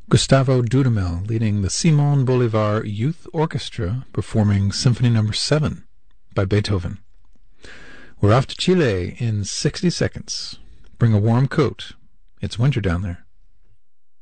Gustavo Dudamel leading the Simon Bolivar Youth Orchestra performing Symphony No. 7 by Beethoven. We're off to Chile in 60 seconds. Bring a warm coat. It's winter down there.